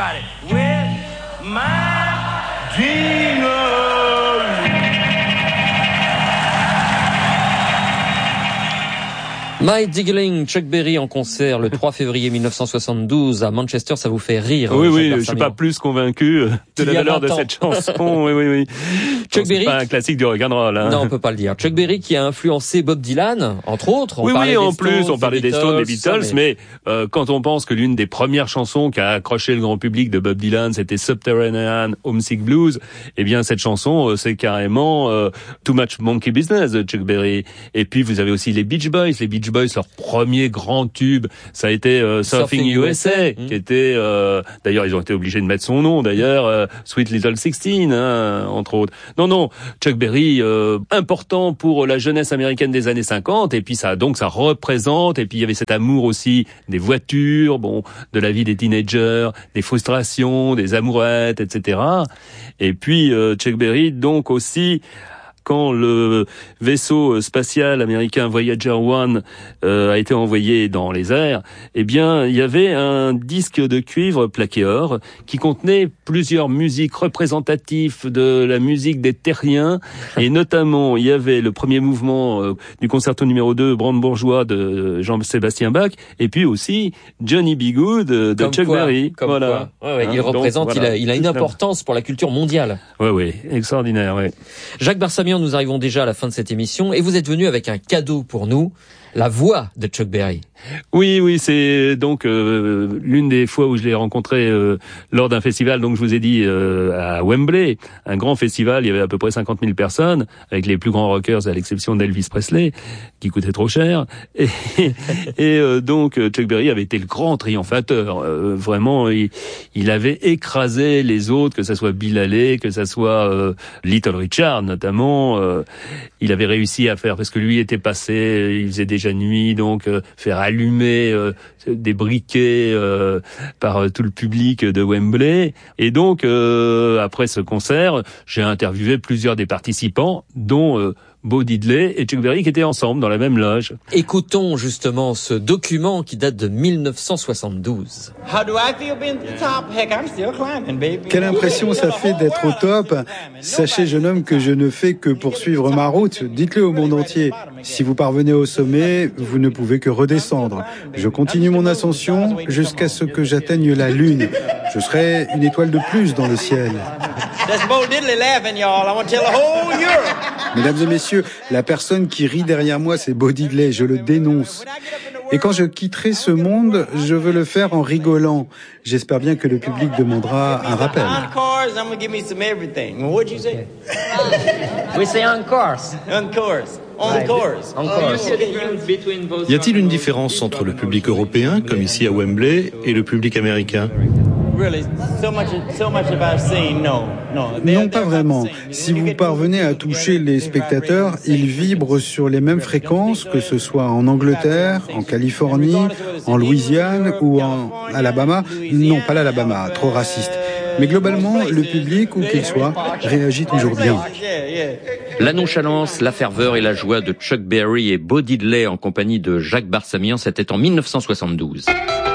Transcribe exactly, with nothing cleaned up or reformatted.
everybody. With my jingle. My Diggling, Chuck Berry en concert le trois février mille neuf cent soixante-douze à Manchester, ça vous fait rire? Oui, oui, je suis pas plus convaincu de la valeur de cette chanson. Oui, oui, oui. Chuck Berry, c'est pas un classique du rock'n'roll. Hein. Non, on peut pas le dire. Chuck Berry qui a influencé Bob Dylan, entre autres. On oui, oui, en Stones, plus, on parlait des Stones, des Beatles, mais, mais euh, quand on pense que l'une des premières chansons qui a accroché le grand public de Bob Dylan, c'était Subterranean Homesick Blues, eh bien cette chanson, euh, c'est carrément euh, Too Much Monkey Business de Chuck Berry. Et puis vous avez aussi les Beach Boys, les Beach Boys, leur premier grand tube, ça a été euh, Surfing, Surfing U S A, mmh. qui était, euh, d'ailleurs ils ont été obligés de mettre son nom, d'ailleurs, euh, Sweet Little Sixteen, hein, entre autres. Non, non, Chuck Berry, euh, important pour la jeunesse américaine des années cinquante, et puis ça, donc ça représente, et puis il y avait cet amour aussi des voitures, bon, de la vie des teenagers, des frustrations, des amourettes, et cetera. Et puis euh, Chuck Berry, donc aussi, quand le vaisseau spatial américain Voyager un euh, a été envoyé dans les airs, eh bien, il y avait un disque de cuivre plaqué or qui contenait plusieurs musiques représentatives de la musique des terriens, et notamment, il y avait le premier mouvement euh, du concerto numéro deux brandebourgeois de Jean-Sébastien Bach, et puis aussi Johnny B. Good de comme Chuck quoi, Berry. Comme voilà. Quoi. Ouais, ouais, il hein, représente, donc, voilà. il, a, il a une importance pour la culture mondiale. Oui, oui, extraordinaire, oui. Jacques Barsamian, nous arrivons déjà à la fin de cette émission et vous êtes venu avec un cadeau pour nous, la voix de Chuck Berry. Oui, oui, c'est donc euh, l'une des fois où je l'ai rencontré euh, lors d'un festival, donc je vous ai dit euh, à Wembley, un grand festival, il y avait à peu près cinquante mille personnes, avec les plus grands rockers à l'exception d'Elvis Presley, qui coûtait trop cher, et, et euh, donc Chuck Berry avait été le grand triomphateur, euh, vraiment, il, il avait écrasé les autres, que ça soit Bill Haley, que ça soit euh, Little Richard notamment, euh, il avait réussi à faire, parce que lui était passé, il faisait déjà nuit, donc euh, faire allumer euh, des briquets euh, par euh, tout le public de Wembley. Et donc, euh, après ce concert, j'ai interviewé plusieurs des participants, dont euh, Bo Diddley et Chuck Berry qui étaient ensemble dans la même loge. Écoutons justement ce document qui date de mille neuf cent soixante-douze. Quelle impression ça fait d'être au top. Sachez, jeune homme, que je ne fais que poursuivre ma route. Dites-le au monde entier. Si vous parvenez au sommet, vous ne pouvez que redescendre. Je continue mon ascension jusqu'à ce que j'atteigne la lune. Je serai une étoile de plus dans le ciel. Mesdames et messieurs, la personne qui rit derrière moi, c'est Bo Diddley, je le dénonce. Et quand je quitterai ce monde, je veux le faire en rigolant. J'espère bien que le public demandera un rappel. We say encores. Encores. Y a-t-il une différence entre le public européen, comme ici à Wembley, et le public américain ? Non, pas vraiment. Si vous parvenez à toucher les spectateurs, ils vibrent sur les mêmes fréquences, que ce soit en Angleterre, en Californie, en Louisiane ou en Alabama. Non, pas l'Alabama, trop raciste. Mais globalement, le public, où qu'il soit, réagit toujours bien. La nonchalance, la ferveur et la joie de Chuck Berry et Bo Diddley en compagnie de Jacques Barsamian, c'était en mille neuf cent soixante-douze.